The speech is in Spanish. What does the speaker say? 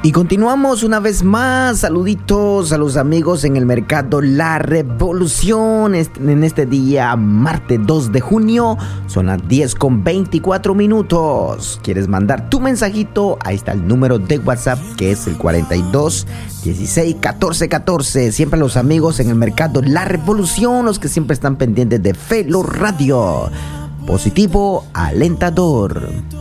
Y continuamos una vez más. Saluditos a los amigos en el mercado La Revolución. En este día, martes 2 de junio, son las 10:24. ¿Quieres mandar tu mensajito? Ahí está el número de WhatsApp, que es el 42 16 14 14. Siempre los amigos en el mercado La Revolución, los que siempre están pendientes de Felo Radio. Positivo alentador.